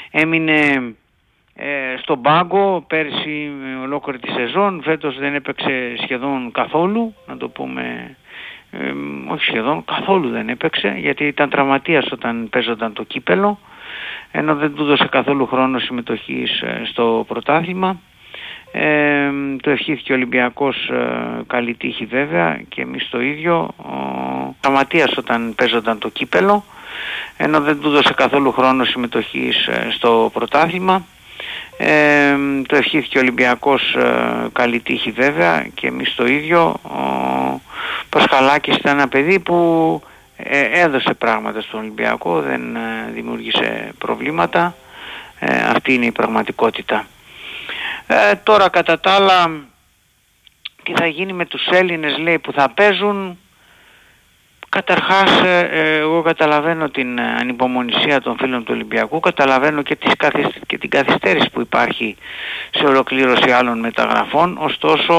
έμεινε στον πάγκο πέρσι ολόκληρη τη σεζόν, φέτος δεν έπαιξε σχεδόν καθόλου, να το πούμε, όχι σχεδόν, καθόλου δεν έπαιξε, γιατί ήταν τραυματίας όταν παίζονταν το κύπελο, ενώ δεν του δώσε καθόλου χρόνο συμμετοχής στο πρωτάθλημα. Το ευχήθηκε ο Ολυμπιακός καλή τύχη βέβαια και εμείς το ίδιο. Τραυματίας όταν παίζονταν το κύπελο, ενώ δεν του δώσε καθόλου χρόνο συμμετοχής στο πρωτάθλημα. Το ευχήθηκε ο Ολυμπιακός καλή τύχη βέβαια και εμείς το ίδιο. Ο Πασχαλάκης ήταν ένα παιδί που έδωσε πράγματα στον Ολυμπιακό, δεν δημιούργησε προβλήματα. Αυτή είναι η πραγματικότητα. Τώρα κατά τα άλλα, τι θα γίνει με τους Έλληνες λέει που θα παίζουν? Καταρχάς εγώ καταλαβαίνω την ανυπομονησία των φίλων του Ολυμπιακού, καταλαβαίνω και την καθυστέρηση που υπάρχει σε ολοκλήρωση άλλων μεταγραφών, ωστόσο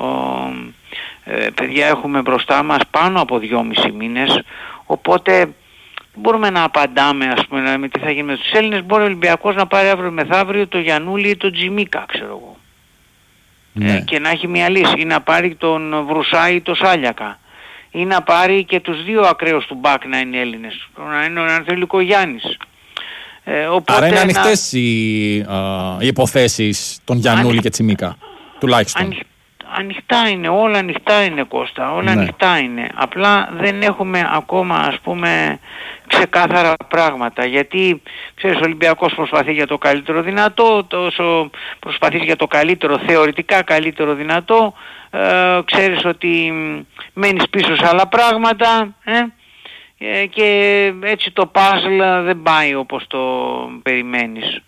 παιδιά έχουμε μπροστά μας πάνω από 2,5 μήνες, οπότε μπορούμε να απαντάμε ας πούμε με τι θα γίνει με τους Έλληνες. Μπορεί ο Ολυμπιακός να πάρει αύριο μεθαύριο το Γιαννούλη ή τον Τζιμίκα, ξέρω εγώ, και να έχει μια λύση, ή να πάρει τον Βρουσάη ή τον Σάλιακα, ή να πάρει και τους δύο ακραίους του μπακ να είναι Έλληνες, να είναι ο Ανθελικογιάννης. Άρα είναι ανοιχτές οι υποθέσεις των Γιαννούλη και Τσιμίκα, τουλάχιστον. Ανοιχτά είναι, όλα ανοιχτά είναι Κώστα, όλα ανοιχτά είναι. Απλά δεν έχουμε ακόμα ας πούμε ξεκάθαρα πράγματα, γιατί ξέρεις ο Ολυμπιακός προσπαθεί για το καλύτερο δυνατό, τόσο προσπαθείς για το καλύτερο, θεωρητικά καλύτερο δυνατό, ξέρεις ότι μένεις πίσω σε άλλα πράγματα και έτσι το puzzle δεν πάει όπως το περιμένεις.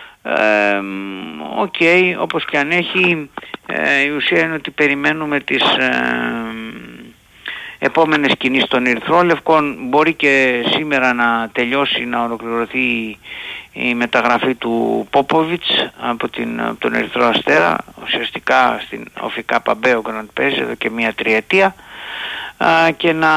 Όπως και αν έχει, η ουσία είναι ότι περιμένουμε τις επόμενες κινήσεις των Ερυθρόλευκων. Μπορεί και σήμερα να τελειώσει, να ολοκληρωθεί η μεταγραφή του Πόποβιτς από τον Ερυθρό Αστέρα, ουσιαστικά στην ΟΦΚ Μπέογκραντ παίζει εδώ και 1 τριετία, και να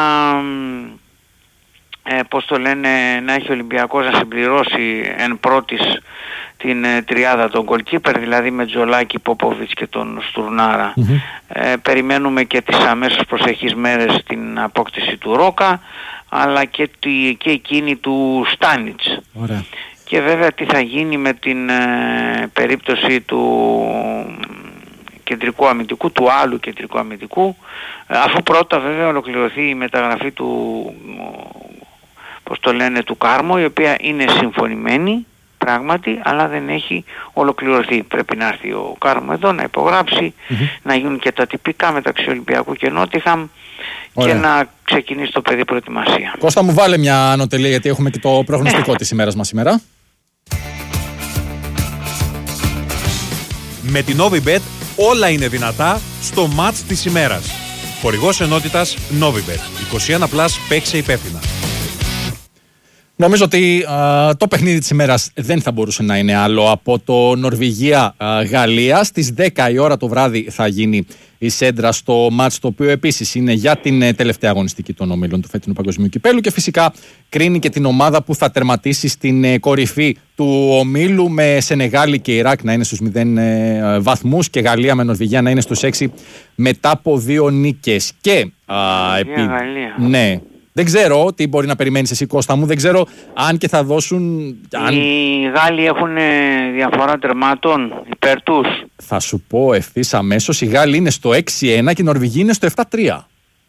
να έχει ο Ολυμπιακός να συμπληρώσει εν πρώτης την τριάδα των goalkeeper, δηλαδή με Τζολάκη, Πόποβιτς και τον Στουρνάρα. Περιμένουμε και τις αμέσως προσεχείς μέρες την απόκτηση του Ρόκα, αλλά και εκείνη του Στάνιτς. Ωραία. Και βέβαια τι θα γίνει με την περίπτωση του κεντρικού αμυντικού, του άλλου κεντρικού αμυντικού, αφού πρώτα βέβαια ολοκληρωθεί η μεταγραφή του Κάρμο, η οποία είναι συμφωνημένη πράγματι, αλλά δεν έχει ολοκληρωθεί. Πρέπει να έρθει ο Κάρμο εδώ να υπογράψει, να γίνουν και τα τυπικά μεταξύ Ολυμπιακού και Νότιχαμ και να ξεκινήσει το παιδί προετοιμασία. Κώστα μου, βάλε μια ανωτελεία, γιατί έχουμε και το προγνωστικό της ημέρας μας σήμερα. Με την Novibet όλα είναι δυνατά στο μάτς της ημέρας. Χορηγός ενότητας Novibet. 21+, παίξε υπεύθυνα. Νομίζω ότι το παιχνίδι της ημέρας δεν θα μπορούσε να είναι άλλο από το Νορβηγία-Γαλλία. Στις 10 η ώρα το βράδυ θα γίνει η σέντρα στο μάτς, το οποίο επίσης είναι για την τελευταία αγωνιστική των ομίλων του φετινού Παγκοσμίου Κυπέλλου και φυσικά κρίνει και την ομάδα που θα τερματίσει στην κορυφή του ομίλου, με Σενεγάλη και Ιράκ να είναι στους 0 βαθμούς και Γαλλία με Νορβηγία να είναι στους 6 μετά από 2 νίκες. Και ναι. Δεν ξέρω τι μπορεί να περιμένεις εσύ, Κώστα μου. Δεν ξέρω αν και θα δώσουν. Οι Γάλλοι έχουν διαφορά τερμάτων υπέρ τους. Θα σου πω ευθύς αμέσως. Οι Γάλλοι είναι στο 6-1 και οι Νορβηγοί είναι στο 7-3.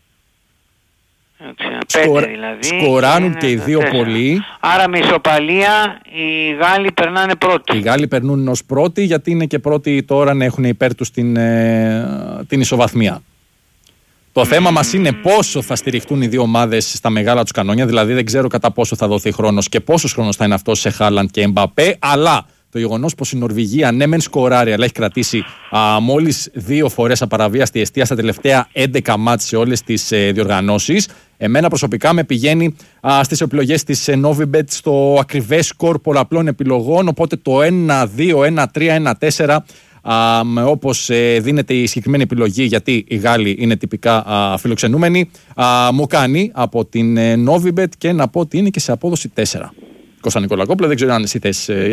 Δηλαδή, σκοράνουν και οι δύο πολύ. Άρα με ισοπαλία οι Γάλλοι περνάνε πρώτοι. Οι Γάλλοι περνούν ως πρώτοι, γιατί είναι και πρώτοι τώρα να έχουν υπέρ τους την ισοβαθμία. Το θέμα μας είναι πόσο θα στηριχτούν οι δύο ομάδες στα μεγάλα τους κανόνια. Δηλαδή δεν ξέρω κατά πόσο θα δοθεί χρόνος και πόσος χρόνος θα είναι αυτός σε Χάλαντ και Εμπαπέ. Αλλά το γεγονός πως η Νορβηγία ναι μεν σκοράρει, αλλά έχει κρατήσει μόλις 2 φορές απαραβίαστη εστία στα τελευταία 11 μάτς σε όλες τις διοργανώσεις, εμένα προσωπικά με πηγαίνει στις επιλογές της Novibet στο ακριβές σκορ πολλαπλών επιλογών. Οπότε το 1-2, 1-3, 1-4. Όπως δίνεται η συγκεκριμένη επιλογή, γιατί οι Γάλλοι είναι τυπικά φιλοξενούμενοι, μου κάνει από την Novibet, και να πω ότι είναι και σε απόδοση 4. Κώστα Νικολακόπουλο, δεν ξέρω αν εσύ θες